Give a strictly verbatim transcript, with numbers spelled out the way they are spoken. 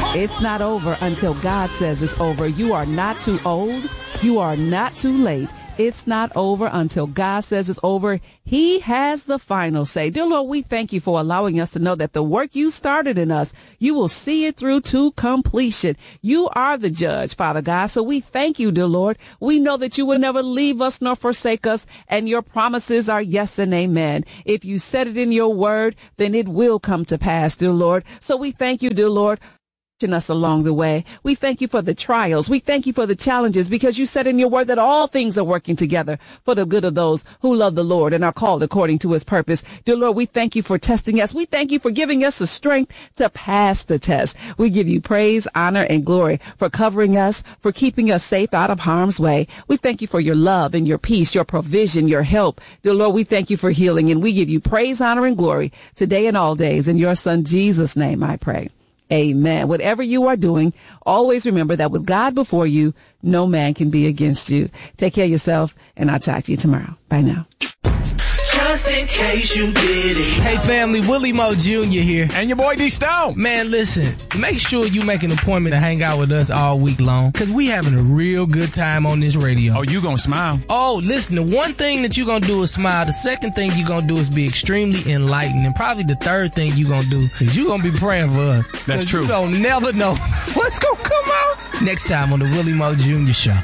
It's not over until God says it's over. You are not too old. You are not too late. It's not over until God says it's over. He has the final say. Dear Lord, we thank you for allowing us to know that the work you started in us, you will see it through to completion. You are the judge, Father God. So we thank you, dear Lord. We know that you will never leave us nor forsake us, and your promises are yes and amen. If you said it in your word, then it will come to pass, dear Lord. So we thank you, dear Lord, us along the way. We thank you for the trials. We thank you for the challenges, because you said in your word that all things are working together for the good of those who love the Lord and are called according to his purpose. Dear Lord, we thank you for testing us. We thank you for giving us the strength to pass the test. We give you praise, honor, and glory for covering us, for keeping us safe out of harm's way. We thank you for your love and your peace, your provision, your help. Dear Lord, we thank you for healing, and we give you praise, honor, and glory today and all days. In your son Jesus' name I pray. Amen. Whatever you are doing, always remember that with God before you, no man can be against you. Take care of yourself, and I'll talk to you tomorrow. Bye now. Just in case you didn't. Hey family, Willie Moe Junior here. And your boy D Stone. Man, listen, make sure you make an appointment to hang out with us all week long, because we having a real good time on this radio. Oh, you gonna smile? Oh, listen, the one thing that you gonna do is smile. The second thing you gonna do is be extremely enlightened. And probably the third thing you gonna do is you gonna be praying for us. That's true. You don't never know what's gonna come out. Next time on the Willie Moe Junior Show.